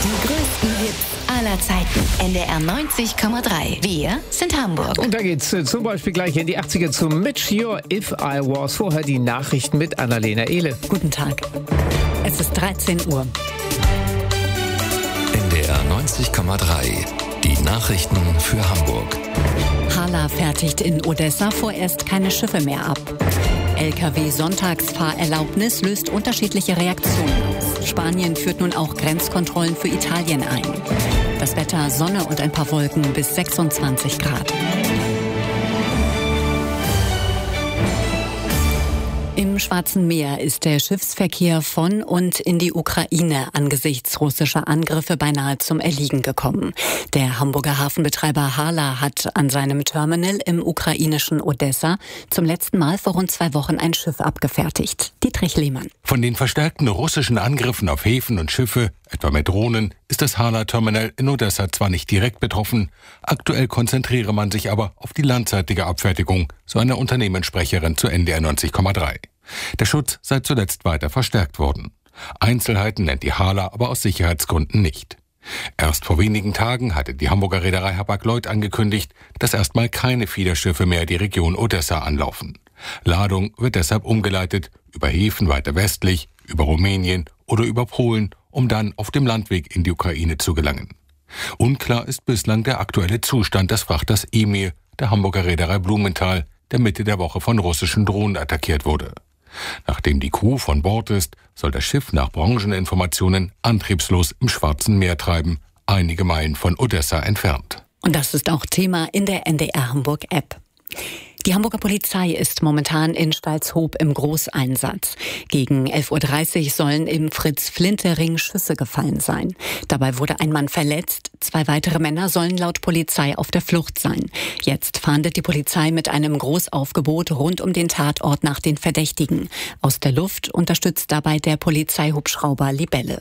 Die größten Hits aller Zeiten. NDR 90,3. Wir sind Hamburg. Und da geht's zum Beispiel gleich in die 80er zu Mitch Your If I Was. Vorher die Nachrichten mit Annalena Ehle. Guten Tag. Es ist 13 Uhr. NDR 90,3. Die Nachrichten für Hamburg. Hala fertigt in Odessa vorerst keine Schiffe mehr ab. LKW-Sonntagsfahrerlaubnis löst unterschiedliche Reaktionen aus. Spanien führt nun auch Grenzkontrollen für Italien ein. Das Wetter: Sonne und ein paar Wolken bis 26 Grad. Im Schwarzen Meer ist der Schiffsverkehr von und in die Ukraine angesichts russischer Angriffe beinahe zum Erliegen gekommen. Der Hamburger Hafenbetreiber Hala hat an seinem Terminal im ukrainischen Odessa zum letzten Mal vor rund 2 Wochen ein Schiff abgefertigt. Dietrich Lehmann. Von den verstärkten russischen Angriffen auf Häfen und Schiffe, etwa mit Drohnen, ist das Hala-Terminal in Odessa zwar nicht direkt betroffen, aktuell konzentriere man sich aber auf die landseitige Abfertigung, so eine Unternehmenssprecherin zu NDR 90,3. Der Schutz sei zuletzt weiter verstärkt worden. Einzelheiten nennt die Hala aber aus Sicherheitsgründen nicht. Erst vor wenigen Tagen hatte die Hamburger Reederei Hapag-Lloyd angekündigt, dass erstmal keine Fiederschiffe mehr die Region Odessa anlaufen. Ladung wird deshalb umgeleitet über Häfen weiter westlich, über Rumänien oder über Polen, um dann auf dem Landweg in die Ukraine zu gelangen. Unklar ist bislang der aktuelle Zustand des Frachters Emir, der Hamburger Reederei Blumenthal, der Mitte der Woche von russischen Drohnen attackiert wurde. Nachdem die Crew von Bord ist, soll das Schiff nach Brancheninformationen antriebslos im Schwarzen Meer treiben, einige Meilen von Odessa entfernt. Und das ist auch Thema in der NDR Hamburg App. Die Hamburger Polizei ist momentan in Stalzhoop im Großeinsatz. Gegen 11.30 Uhr sollen im Fritz-Flinte-Ring Schüsse gefallen sein. Dabei wurde ein Mann verletzt. 2 weitere Männer sollen laut Polizei auf der Flucht sein. Jetzt fahndet die Polizei mit einem Großaufgebot rund um den Tatort nach den Verdächtigen. Aus der Luft unterstützt dabei der Polizeihubschrauber Libelle.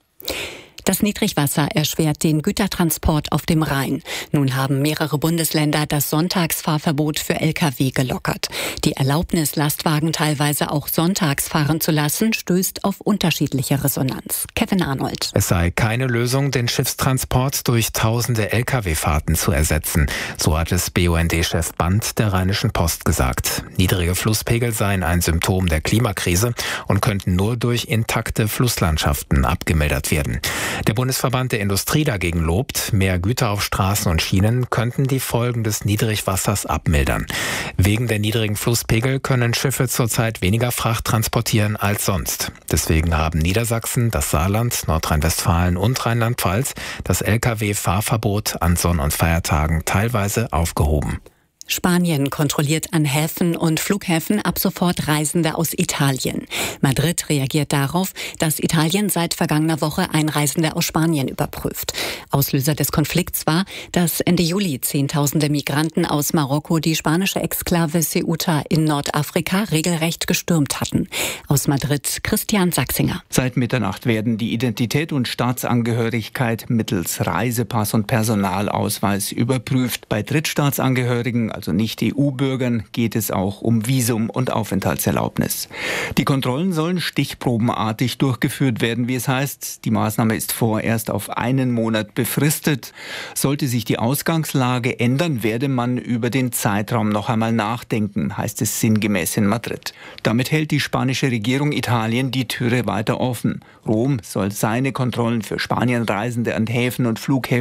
Das Niedrigwasser erschwert den Gütertransport auf dem Rhein. Nun haben mehrere Bundesländer das Sonntagsfahrverbot für Lkw gelockert. Die Erlaubnis, Lastwagen teilweise auch sonntags fahren zu lassen, stößt auf unterschiedliche Resonanz. Kevin Arnold. Es sei keine Lösung, den Schiffstransport durch tausende Lkw-Fahrten zu ersetzen. So hat es BUND-Chef Band der Rheinischen Post gesagt. Niedrige Flusspegel seien ein Symptom der Klimakrise und könnten nur durch intakte Flusslandschaften abgemildert werden. Der Bundesverband der Industrie dagegen lobt, mehr Güter auf Straßen und Schienen könnten die Folgen des Niedrigwassers abmildern. Wegen der niedrigen Flusspegel können Schiffe zurzeit weniger Fracht transportieren als sonst. Deswegen haben Niedersachsen, das Saarland, Nordrhein-Westfalen und Rheinland-Pfalz das Lkw-Fahrverbot an Sonn- und Feiertagen teilweise aufgehoben. Spanien kontrolliert an Häfen und Flughäfen ab sofort Reisende aus Italien. Madrid reagiert darauf, dass Italien seit vergangener Woche Einreisende aus Spanien überprüft. Auslöser des Konflikts war, dass Ende Juli Zehntausende Migranten aus Marokko die spanische Exklave Ceuta in Nordafrika regelrecht gestürmt hatten. Aus Madrid Christian Sachsinger. Seit Mitternacht werden die Identität und Staatsangehörigkeit mittels Reisepass und Personalausweis überprüft. Bei Drittstaatsangehörigen, also nicht EU-Bürgern, geht es auch um Visum und Aufenthaltserlaubnis. Die Kontrollen sollen stichprobenartig durchgeführt werden, wie es heißt. Die Maßnahme ist vorerst auf 1 Monat befristet. Sollte sich die Ausgangslage ändern, werde man über den Zeitraum noch einmal nachdenken, heißt es sinngemäß in Madrid. Damit hält die spanische Regierung Italien die Türe weiter offen. Rom soll seine Kontrollen für Spanienreisende an Häfen und Flughäfen